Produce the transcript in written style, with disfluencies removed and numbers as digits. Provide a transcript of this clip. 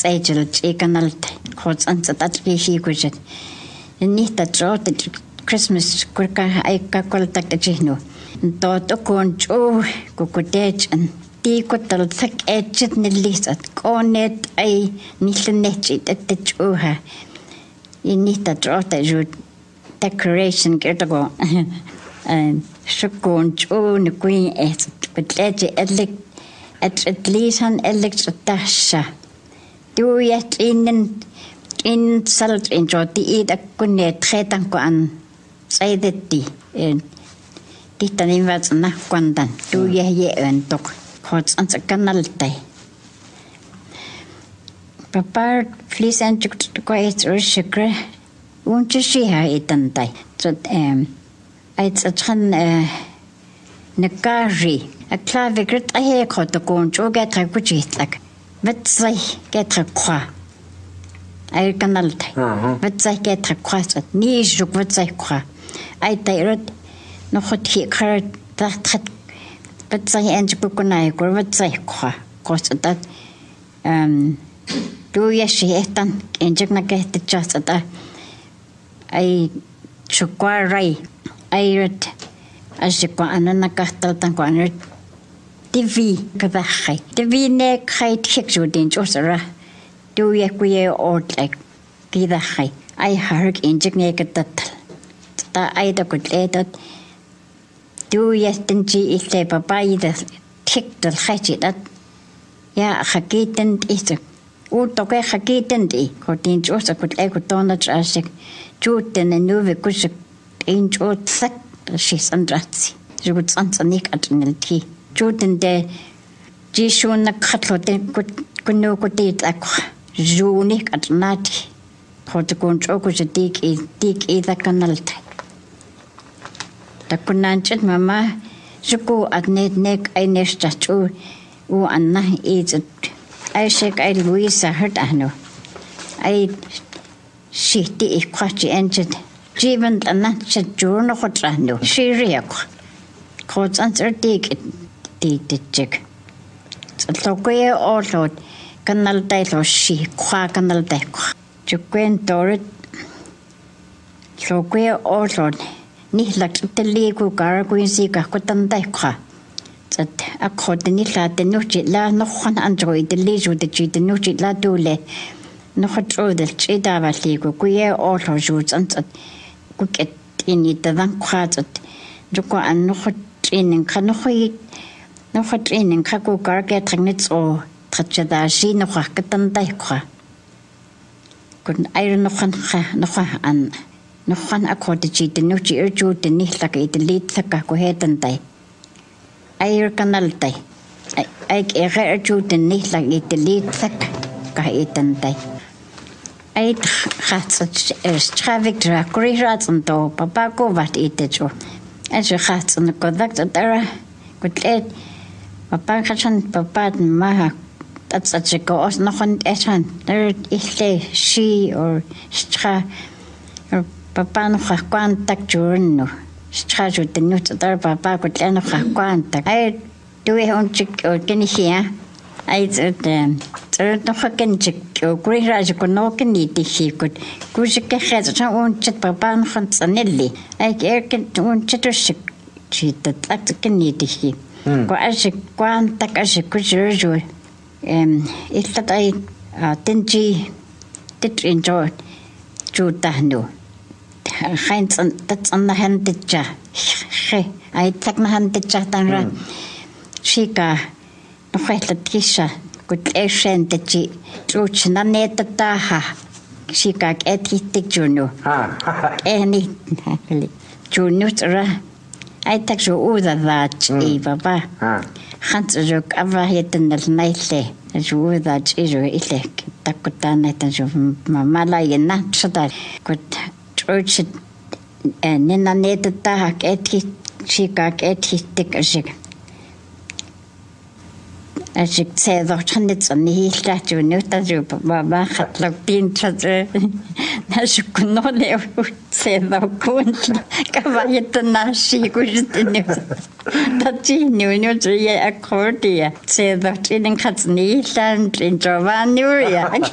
agent ekanalt courts and that he could need that drought Christmas kurka I kakoltak the chino dot a conch kukudej and Tikotal thick edged nilis at cornet I nilinetchit at the chuha. You need that drought as your decoration get ago. And Shukonch the queen es, but leggy at least an electric Do yet in salt enjoy the eat a kunet tretanko and say that tea. Titanin was not quandan. Do ye and talk. Courts and a canal day. Papa, please and to quiet or sugar. Won't you see her eaten day? So, it's a ton Nagari, a clavigret. I hear caught the conch or get her good eat like. But say, get her qua. I canal day. But say, get her quas at knees, you would say qua. I tired. No hot he carried that. But say and book on I go with say cause that do yes she etan and get the just that I should go right. I read as you go and a castle and go on TV Kavahi. TV neck height hicks you in Josera. Do ye queer old like Gida high. I heard injected that I could let that. Do yesterday is the papa the tick the hatchet that ya hakiten is a utoke hakiten di cotin Joseph could echo donut as a juten and new kush in jot sack she's undratzi. She would answer Nick at tea. Juten de Jishun a catlo then could no good eat like Junik at night. Hot to go and choke with a dig either canal. The Kunanchet Mamma, Suku at neck I nest at two, and eats it. I shake I Louisa hurt Anno. I shitty if quachi entered. Jeevan and not said journal hot rando. She reak. Courts answer dig it, the jig. So queer all lord, canal title she, quack canal deck. Juquen Dorit. So queer all lord. Ni lak the legal gar quincy gakutan dekha. That a cod the nilla the nuchit la no one android the leisure the cheat the nuchit la dule. No hot road the chidava legal queer all her shoots and that could get in it the van quads. Joko and no hot training canoe. No hot training kaku gar get nits or touch the she no hakatan dekha. Couldn't iron no one and. No one accorded the nuchi urju the nihlaka the lead saka go head and die. I canal die. I urju the nihlaka the lead saka eat and die. I had such a traffic drag, great rats and dog, papa go what eat the joe. As your hats on the conductor there, good lad. Papa catchan papa maha. That's such a ghost, no one eshan. There is she or stra. Papa no contact journal. Charge with the notes that Papa could learn of contact. I do a own chick or can hear. I said, no fucking chick or great as you could knock and eat if she could. Kushika has her own chit Papa and Fontanelli. I can own chitter chick. She that can eat if she. Go as you contact as you could usual. It's that I did enjoy Judano. Heinz that's on the handed jar. I take my handed jar and run. She got no white Latisha, good Asian that she drew Chinanet the Taha. She got ethic junior. Any junior. I take you all that, Baba. Hans a joke ever hit in the nightly, as you would that is your elect. Takutan as your mamma and not so that could. Church and then I need the dark at his cheek at his thick as you said, the hundreds on the statue, no statue, Baba had looked into the as you could not say the couldn't cover the Nashi good that she knew a cordia, say the chilling cuts knee and in Giovanni.